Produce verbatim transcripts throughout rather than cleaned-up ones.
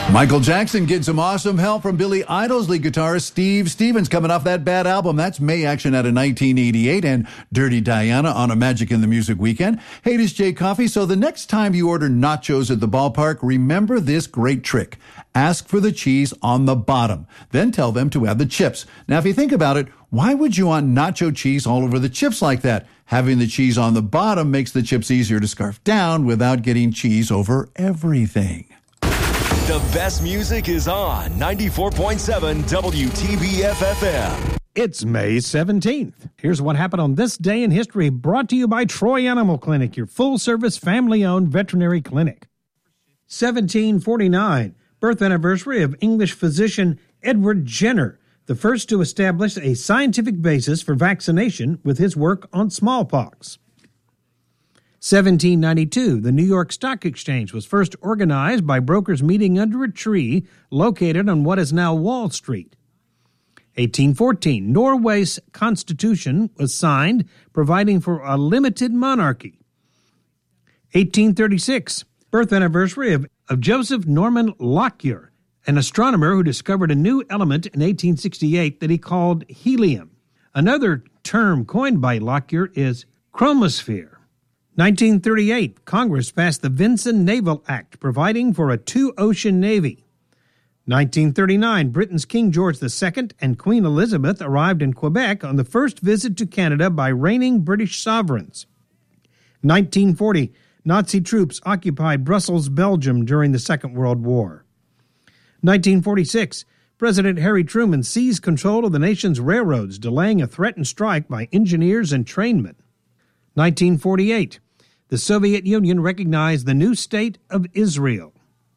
Michael Jackson gets some awesome help from Billy Idol's lead guitarist Steve Stevens coming off that bad album. That's May Action out of nineteen eighty-eight and Dirty Diana on a Magic in the Music weekend. Hey, this is Jay Coffey. So the next time you order nachos at the ballpark, remember this great trick. Ask for the cheese on the bottom. Then tell them to add the chips. Now, if you think about it, why would you want nacho cheese all over the chips like that? Having the cheese on the bottom makes the chips easier to scarf down without getting cheese over everything. The best music is on ninety-four point seven W T B F F M. It's May seventeenth. Here's what happened on this day in history, brought to you by Troy Animal Clinic, your full-service, family-owned veterinary clinic. seventeen forty-nine, birth anniversary of English physician Edward Jenner, the first to establish a scientific basis for vaccination with his work on smallpox. seventeen ninety-two, the New York Stock Exchange was first organized by brokers meeting under a tree located on what is now Wall Street. eighteen fourteen, Norway's constitution was signed, providing for a limited monarchy. eighteen thirty-six, birth anniversary of, of Joseph Norman Lockyer, an astronomer who discovered a new element in eighteen sixty-eight that he called helium. Another term coined by Lockyer is chromosphere. nineteen thirty-eight, Congress passed the Vinson Naval Act, providing for a two-ocean navy. nineteen thirty-nine, Britain's King George the Second and Queen Elizabeth arrived in Quebec on the first visit to Canada by reigning British sovereigns. nineteen forty, Nazi troops occupied Brussels, Belgium during the Second World War. nineteen forty-six, President Harry Truman seized control of the nation's railroads, delaying a threatened strike by engineers and trainmen. nineteen forty-eight, the Soviet Union recognized the new state of Israel.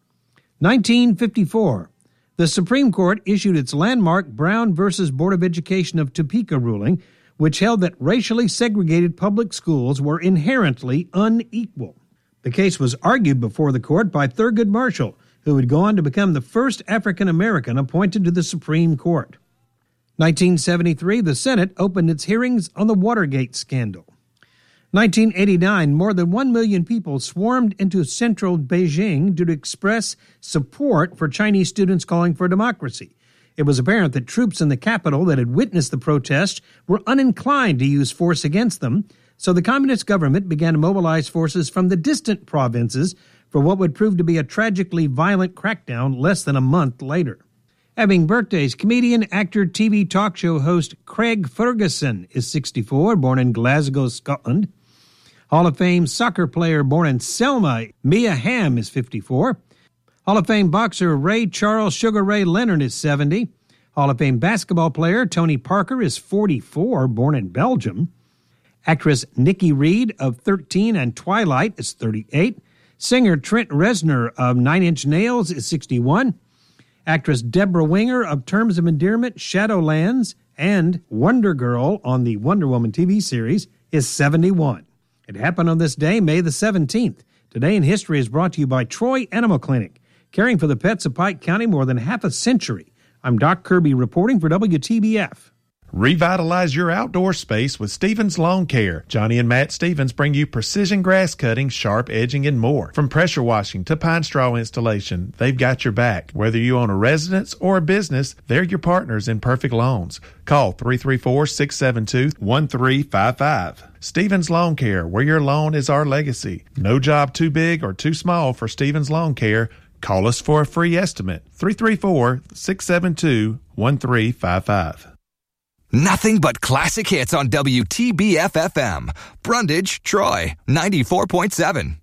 nineteen fifty-four, the Supreme Court issued its landmark Brown versus Board of Education of Topeka ruling, which held that racially segregated public schools were inherently unequal. The case was argued before the court by Thurgood Marshall, who would go on to become the first African-American appointed to the Supreme Court. nineteen seventy-three, the Senate opened its hearings on the Watergate scandal. nineteen eighty-nine, more than one million people swarmed into central Beijing to express support for Chinese students calling for democracy. It was apparent that troops in the capital that had witnessed the protest were uninclined to use force against them, so the communist government began to mobilize forces from the distant provinces for what would prove to be a tragically violent crackdown less than a month later. Having birthdays, comedian, actor, T V talk show host Craig Ferguson is sixty-four, born in Glasgow, Scotland. Hall of Fame soccer player born in Selma, Mia Hamm, is fifty-four. Hall of Fame boxer Ray Charles Sugar Ray Leonard is seventy. Hall of Fame basketball player Tony Parker is forty-four, born in Belgium. Actress Nikki Reed of thirteen and Twilight is thirty-eight. Singer Trent Reznor of Nine Inch Nails is sixty-one. Actress Deborah Winger of Terms of Endearment, Shadowlands, and Wonder Girl on the Wonder Woman T V series is seventy-one. It happened on this day, May the seventeenth. Today in History is brought to you by Troy Animal Clinic, caring for the pets of Pike County more than half a century. I'm Doc Kirby reporting for W T B F. Revitalize your outdoor space with Stevens Lawn Care. Johnny and Matt Stevens bring you precision grass cutting, sharp edging, and more. From pressure washing to pine straw installation, they've got your back. Whether you own a residence or a business, they're your partners in perfect lawns. Call three three four, six seven two, one three five five. Stevens Lawn Care, where your lawn is our legacy. No job too big or too small for Stevens Lawn Care. Call us for a free estimate. three three four, six seven two, one three five five. Nothing but classic hits on W T B F F M. Brundage, Troy, ninety-four point seven.